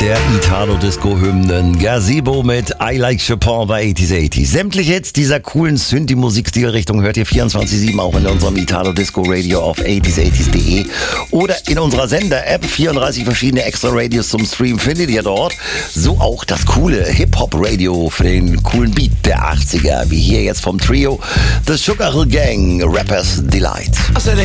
der Italo-Disco-Hymnen. Gazebo mit I Like Chopin bei 80s. Sämtliche Hits dieser coolen Synthi-Musikstilrichtung hört ihr 24/7 auch in unserem Italo-Disco-Radio auf 80s80s.de oder in unserer Sender-App. 34 verschiedene Extra-Radios zum Stream findet ihr dort. So auch das coole Hip-Hop-Radio für den coolen Beat der 80er, wie hier jetzt vom Trio The Sugar Hill Gang, Rappers Delight. I said,